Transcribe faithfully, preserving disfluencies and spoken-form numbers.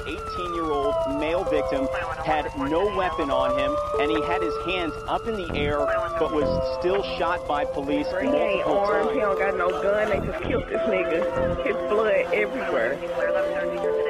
eighteen-year-old male victim had no weapon on him, and he had his hands up in the air, but was still shot by police He ain't multiple armed, times. he don't got no gun, they just killed this nigga. His blood everywhere.